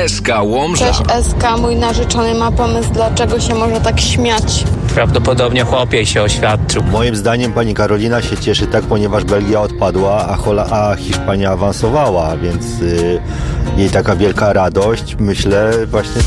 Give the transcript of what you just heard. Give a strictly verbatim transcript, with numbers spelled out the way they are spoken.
S K Łomża. Cześć S K, mój narzeczony ma pomysł, dlaczego się może tak śmiać. Prawdopodobnie chłopiej się oświadczył. Moim zdaniem pani Karolina się cieszy tak, ponieważ Belgia odpadła, a, Hola- a Hiszpania awansowała, więc y, jej taka wielka radość, myślę, właśnie